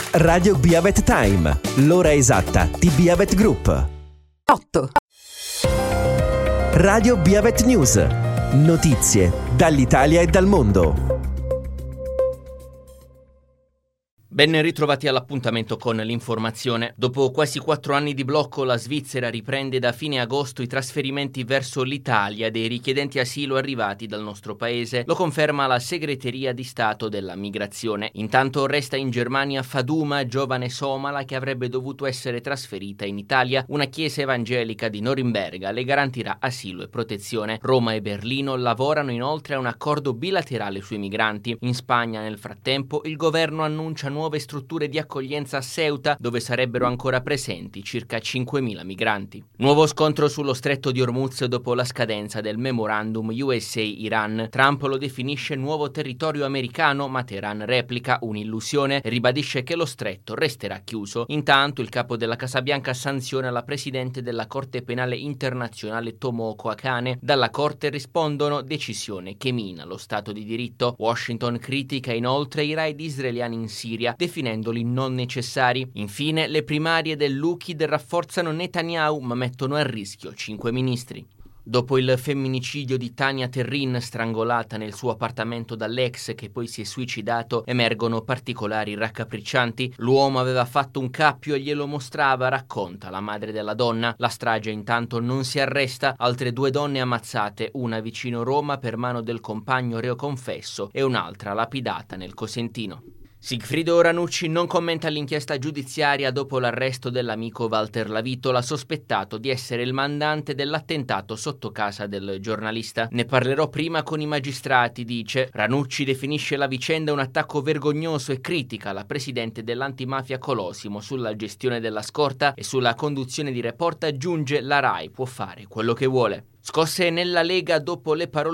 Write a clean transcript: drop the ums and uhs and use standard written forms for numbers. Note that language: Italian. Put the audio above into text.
Radio Biavet Time, l'ora esatta di Biavet Group. 8. Radio Biavet News, notizie dall'Italia e dal mondo. Ben ritrovati all'appuntamento con l'informazione. Dopo quasi 4 anni di blocco, la Svizzera riprende da fine agosto i trasferimenti verso l'Italia dei richiedenti asilo arrivati dal nostro paese. Lo conferma la Segreteria di Stato della Migrazione. Intanto resta in Germania Faduma, giovane somala che avrebbe dovuto essere trasferita in Italia. Una chiesa evangelica di Norimberga le garantirà asilo e protezione. Roma e Berlino lavorano inoltre a un accordo bilaterale sui migranti. In Spagna, nel frattempo, il governo annuncia nuove strutture di accoglienza a Ceuta, dove sarebbero ancora presenti circa 5.000 migranti. Nuovo scontro sullo stretto di Hormuz dopo la scadenza del memorandum USA-Iran. Trump lo definisce nuovo territorio americano, ma Teheran replica un'illusione e ribadisce che lo stretto resterà chiuso. Intanto il capo della Casa Bianca sanziona la presidente della Corte Penale Internazionale Tomoko Akane. Dalla Corte rispondono: decisione che mina lo Stato di diritto. Washington critica inoltre i raid israeliani in Siria, definendoli non necessari. Infine, le primarie dell'UKID rafforzano Netanyahu, ma mettono a rischio 5 ministri. Dopo il femminicidio di Tania Terrin, strangolata nel suo appartamento dall'ex che poi si è suicidato, emergono particolari raccapriccianti. L'uomo aveva fatto un cappio e glielo mostrava, racconta la madre della donna. La strage intanto non si arresta, altre 2 donne ammazzate, una vicino Roma per mano del compagno reo confesso e un'altra lapidata nel Cosentino. Sigfrido Ranucci non commenta l'inchiesta giudiziaria dopo l'arresto dell'amico Walter Lavitola, sospettato di essere il mandante dell'attentato sotto casa del giornalista. Ne parlerò prima con i magistrati, dice. Ranucci definisce la vicenda un attacco vergognoso e critica la presidente dell'antimafia Colosimo sulla gestione della scorta e sulla conduzione di Report. Aggiunge: la RAI può fare quello che vuole. Scosse nella Lega dopo le parole